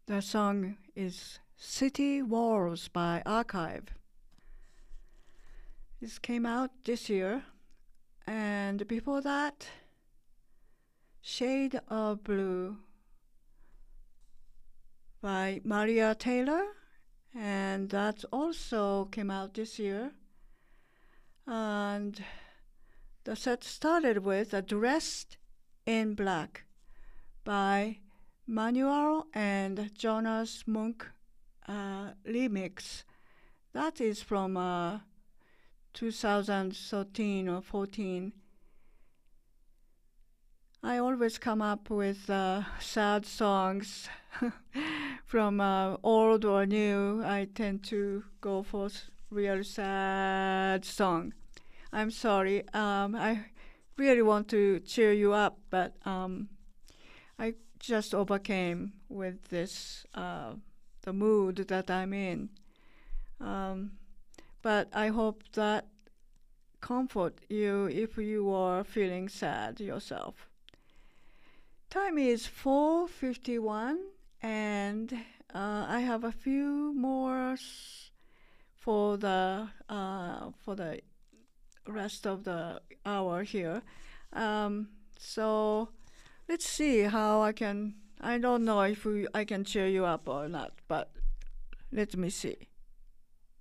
The song is City Walls by Archive. This came out this year. And before that, Shade of Blue by Maria Taylor. And that also came out this year. And the set started with Dressed in Black by Manuel and Jonas Munk remix. That is from 2013 or 14. I always come up with sad songs from old or new. I tend to go for real sad song. I'm sorry. I really want to cheer you up, but I just overcame with this the mood that I'm in. But I hope that comfort you if you are feeling sad yourself. Time is 4:51, and I have a few more for the rest of the hour here. So let's see how I can. I don't know if I can cheer you up or not, but let me see.